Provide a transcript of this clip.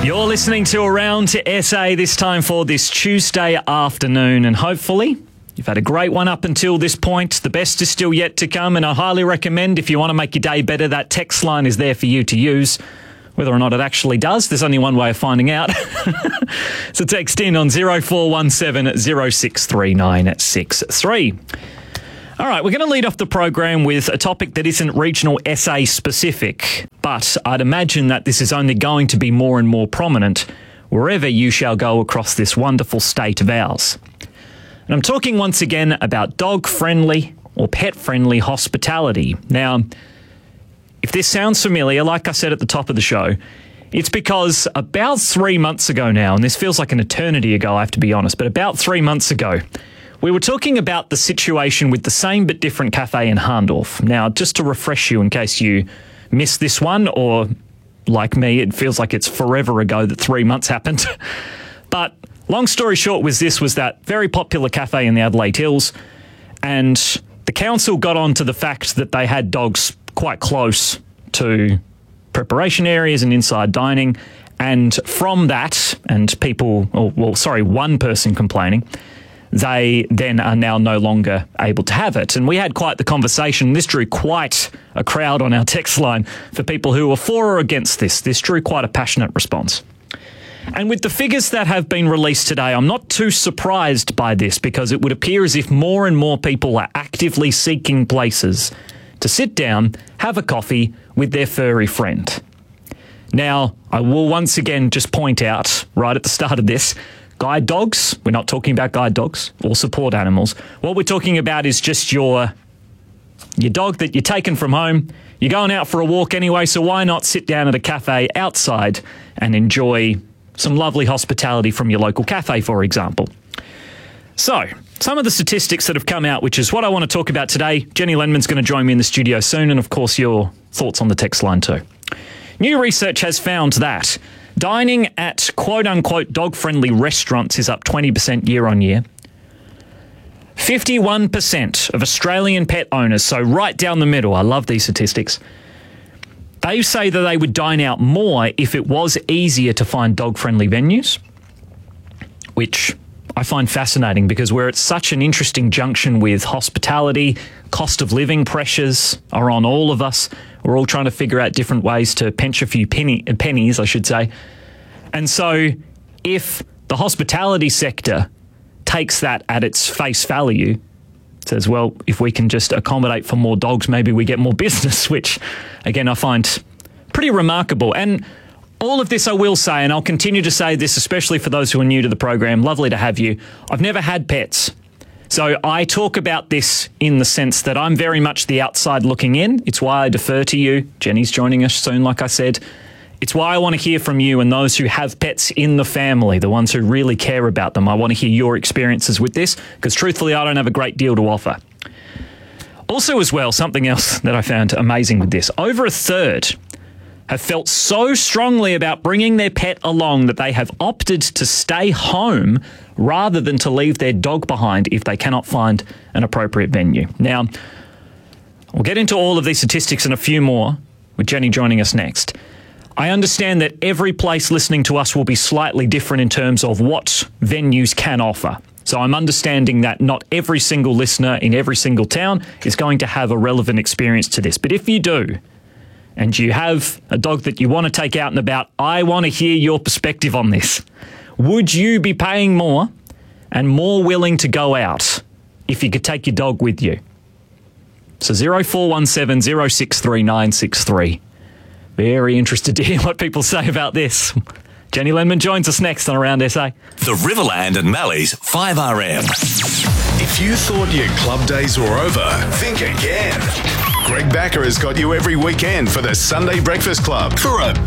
You're listening to Around to SA, this time for this Tuesday afternoon, and hopefully you've had a great one up until this point. The best is still yet to come, and I highly recommend, if you want to make your day better, that text line is there for you to use. Whether or not it actually does, there's only one way of finding out. So text in on 0417 063963. All right, we're going to lead off the program with a topic that isn't regional SA specific, but I'd imagine that this is only going to be more and more prominent wherever you shall go across this wonderful state of ours. And I'm talking once again about dog-friendly or pet-friendly hospitality. Now, if this sounds familiar, like I said at the top of the show, it's because about 3 months ago now, and this feels like an eternity ago, I have to be honest, but about 3 months ago, we were talking about the situation with the same but different cafe in Hahndorf. Now, just to refresh you in case you missed this one, or like me, it feels like it's forever ago that 3 months happened. But long story short was that very popular cafe in the Adelaide Hills, and the council got on to the fact that they had dogs quite close to preparation areas and inside dining. And from that, and one person complaining, they then are now no longer able to have it. And we had quite the conversation. This drew quite a crowd on our text line for people who were for or against this. This drew quite a passionate response. And with the figures that have been released today, I'm not too surprised by this, because it would appear as if more and more people are actively seeking places to sit down, have a coffee with their furry friend. Now, I will once again just point out right at the start of this, guide dogs, we're not talking about guide dogs or support animals. What we're talking about is just your dog that you're taking from home. You're going out for a walk anyway, so why not sit down at a cafe outside and enjoy some lovely hospitality from your local cafe, for example. So, some of the statistics that have come out, which is what I want to talk about today. Jenny Lenman's going to join me in the studio soon, and of course your thoughts on the text line too. New research has found that dining at quote-unquote dog-friendly restaurants is up 20% year on year. 51% of Australian pet owners, so right down the middle, I love these statistics, they say that they would dine out more if it was easier to find dog-friendly venues, which I find fascinating, because we're at such an interesting junction with hospitality. Cost of living pressures are on all of us. We're all trying to figure out different ways to pinch a few pennies, I should say. And so if the hospitality sector takes that at its face value, says, well, if we can just accommodate for more dogs, maybe we get more business, which, again, I find pretty remarkable. And all of this I will say, and I'll continue to say this, especially for those who are new to the program, lovely to have you. I've never had pets. So I talk about this in the sense that I'm very much the outside looking in. It's why I defer to you. Jenny's joining us soon, like I said. It's why I want to hear from you and those who have pets in the family, the ones who really care about them. I want to hear your experiences with this, because truthfully, I don't have a great deal to offer. Also as well, something else that I found amazing with this, over a third have felt so strongly about bringing their pet along that they have opted to stay home rather than to leave their dog behind if they cannot find an appropriate venue. Now, we'll get into all of these statistics and a few more with Jenny joining us next. I understand that every place listening to us will be slightly different in terms of what venues can offer. So I'm understanding that not every single listener in every single town is going to have a relevant experience to this. But if you do, and you have a dog that you want to take out and about, I want to hear your perspective on this. Would you be paying more and more willing to go out if you could take your dog with you? So 0417 063963. Very interested to hear what people say about this. Jenny Lenman joins us next on Around SA. The Riverland and Mallee's 5RM. If you thought your club days were over, think again. Greg Backer has got you every weekend for the Sunday Breakfast Club for a